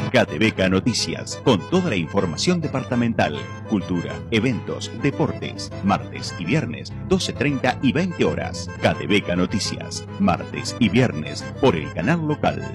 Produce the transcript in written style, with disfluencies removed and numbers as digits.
Catebeca Noticias, con toda la información departamental, cultura, eventos, deportes, martes y viernes, 12:30 y 20 horas. Catebeca Noticias, martes y viernes, por el canal local.